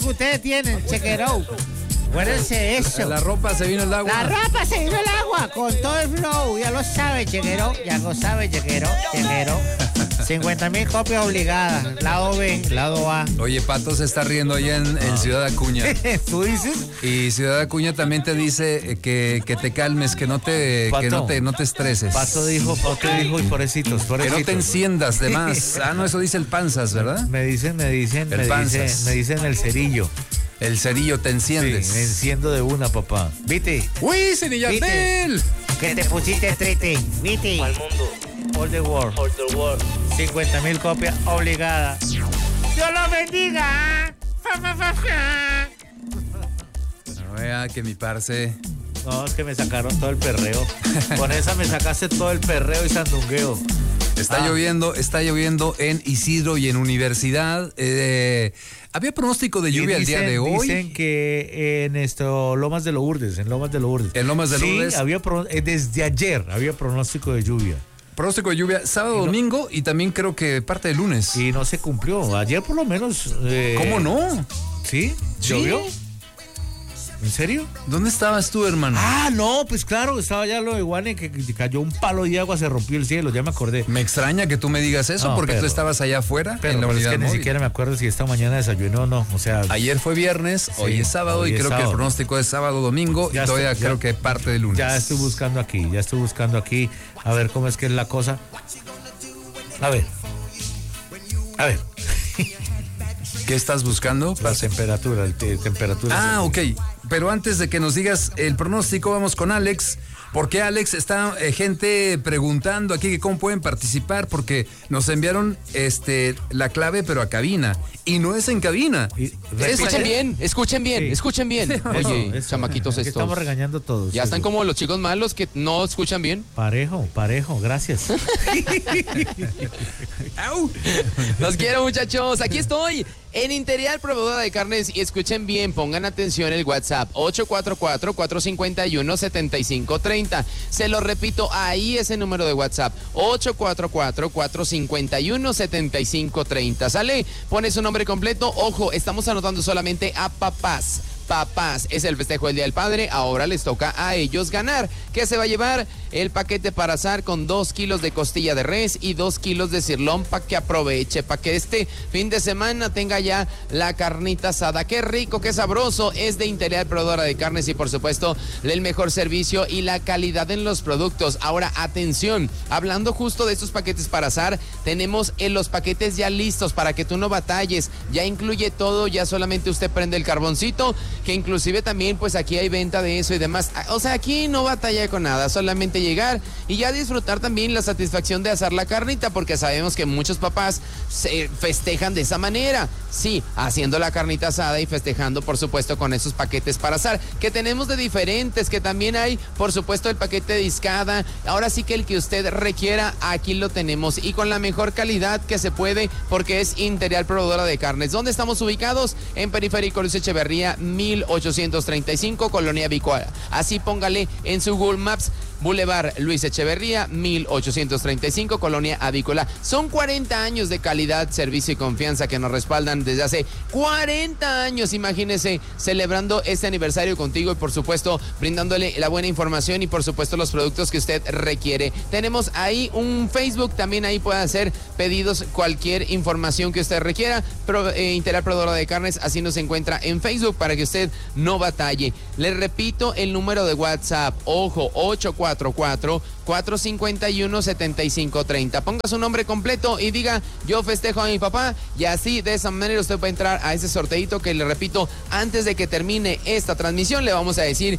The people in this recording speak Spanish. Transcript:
que ustedes tienen, chequeró. Acuérdense eso. La ropa se vino el agua. La ropa se vino el agua con todo el flow. Ya lo sabe, chequero. Ya lo sabe, chequero. 50,000 copias obligadas. Lado B, lado A. Oye, Pato se está riendo allá en Ciudad Acuña. ¿Tú dices? Y Ciudad Acuña también te dice que te calmes, que no te estreses. Pato dijo, y pobrecitos. Que no te enciendas de más. No, eso dice el Panzas, ¿verdad? Me dicen el cerillo. El cerillo, te enciendes. Sí, me enciendo de una, papá. ¿Viste? ¡Uy, Senillardel! Que te pusiste triste. ¿Viste? Al mundo. All the world. 50,000 copias obligadas. ¡Dios los bendiga! No vea que mi parce... No, es que me sacaron todo el perreo. Con esa me sacaste todo el perreo y sandungueo. Está lloviendo en Isidro y en Universidad. Había pronóstico de lluvia el día de hoy. Dicen que en Lomas de Lourdes. En Lomas de Lourdes. Sí, desde ayer había pronóstico de lluvia. Pronóstico de lluvia sábado, domingo y también creo que parte de lunes. Y no se cumplió. Ayer por lo menos. ¿Cómo no? ¿Sí? ¿Llovió? ¿En serio? ¿Dónde estabas tú, hermano? No, pues claro, estaba ya lo de Guane, que cayó un palo de agua, se rompió el cielo, ya me acordé. Me extraña que tú me digas eso, porque tú estabas allá afuera en la unidad es que móvil. Ni siquiera me acuerdo si esta mañana desayunó o no, o sea... Ayer fue viernes, hoy es sábado, y creo que el pronóstico es sábado, domingo, y todavía creo que parte de lunes. Ya estoy buscando aquí, a ver cómo es que es la cosa. A ver. ¿Qué estás buscando? La temperatura. Ok. Pero antes de que nos digas el pronóstico, vamos con Alex. Porque Alex, está gente preguntando aquí que cómo pueden participar, porque nos enviaron la clave, pero a cabina. Y no es en cabina. Escuchen bien. Oye, chamaquitos estos. Estamos regañando todos. Ya están como los chicos malos que no escuchan bien. Parejo, gracias. Los quiero, muchachos. Aquí estoy en Interial Proveedora de Carnes y escuchen bien, pongan atención el WhatsApp 844-451-7530. Se lo repito, ahí es el número de WhatsApp 844-451-7530. ¿Sale? Pone su nombre completo. Ojo, estamos anotando solamente a papás. Es el festejo del Día del Padre, ahora les toca a ellos ganar. ¿Qué se va a llevar? El paquete para asar con 2 kilos de costilla de res y 2 kilos de cirlón para que aproveche, para que este fin de semana tenga ya la carnita asada. Qué rico, qué sabroso, es de Interial Proveedora de Carnes y por supuesto el mejor servicio y la calidad en los productos. Ahora, atención, hablando justo de estos paquetes para asar, tenemos los paquetes ya listos para que tú no batalles, ya incluye todo, ya solamente usted prende el carboncito, que inclusive también pues aquí hay venta de eso y demás. O sea, aquí no batalla con nada, solamente llegar y ya disfrutar también la satisfacción de asar la carnita, porque sabemos que muchos papás se festejan de esa manera. Sí, haciendo la carnita asada y festejando por supuesto con esos paquetes para asar, que tenemos de diferentes, que también hay por supuesto el paquete de discada. Ahora sí que el que usted requiera, aquí lo tenemos y con la mejor calidad que se puede, porque es Interial Proveedora de Carnes. ¿Dónde estamos ubicados? En Periférico Luis Echeverría 1835, Colonia Avícola. Así póngale en su Google Maps, Boulevard Luis Echeverría 1835, Colonia Avícola. Son 40 años de calidad, servicio y confianza que nos respaldan desde hace 40 años, imagínese, celebrando este aniversario contigo y por supuesto brindándole la buena información y por supuesto los productos que usted requiere. Tenemos ahí un Facebook, también ahí puede hacer pedidos, cualquier información que usted requiera. Interial Proveedora de Carnes, así nos encuentra en Facebook para que usted no batalle. Le repito el número de WhatsApp, ojo, 844-451-7530. Ponga su nombre completo y diga, yo festejo a mi papá, y así de esa manera usted puede entrar a ese sorteito que, le repito, antes de que termine esta transmisión le vamos a decir